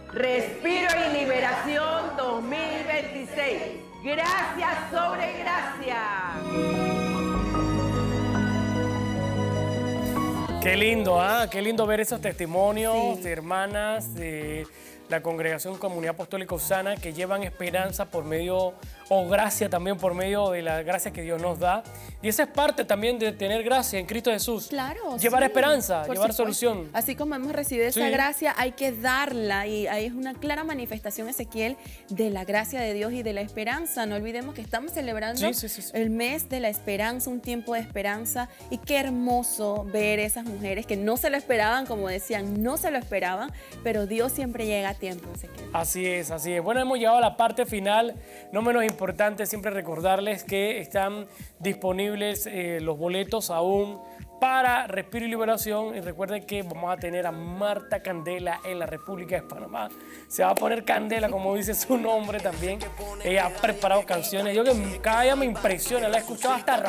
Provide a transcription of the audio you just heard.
Respiro y Liberación 2026. Gracias sobre gracia. Qué lindo, ¿ah? Qué lindo ver esos testimonios Sí. de hermanas de la Congregación Comunidad Apostólica Osana que llevan esperanza por medio, o gracia también por medio de la gracia que Dios nos da. Y esa es parte también de tener gracia en Cristo Jesús. Claro, Llevar sí, esperanza, por llevar supuesto. solución. Así como hemos recibido esa Sí. gracia, hay que darla. Y ahí es una clara manifestación, Ezequiel, de la gracia de Dios y de la esperanza. No olvidemos que estamos celebrando Sí. el mes de la esperanza, un tiempo de esperanza. Y qué hermoso ver esas mujeres que no se lo esperaban, como decían, no se lo esperaban, pero Dios siempre llega a tiempo, Ezequiel. Así es, así es. Bueno, hemos llegado a la parte final. No menos importante, siempre recordarles que están disponibles los boletos aún para Respiro y Liberación. Y recuerden que vamos a tener a Marta Candela en la República de Panamá. Se va a poner Candela, como dice su nombre también. Ella ha preparado canciones. Yo que cada día me impresiona, la he escuchado hasta